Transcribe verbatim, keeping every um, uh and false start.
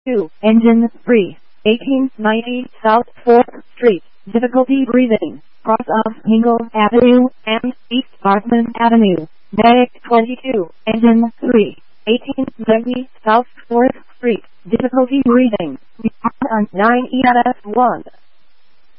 two, Engine three, eighteen ninety South fourth Street, difficulty breathing, cross of Hingle Avenue and East Bartman Avenue, Medic twenty-two, Engine three, eighteen ninety South fourth Street, difficulty breathing, on nine E F one.